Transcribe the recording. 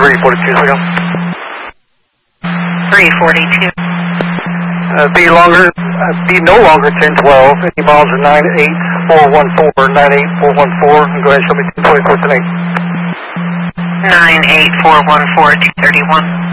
342, go. 342. Be no longer 1012. Any miles are 98414, 98414, and go ahead and show me 224 tonight. 98414, 231.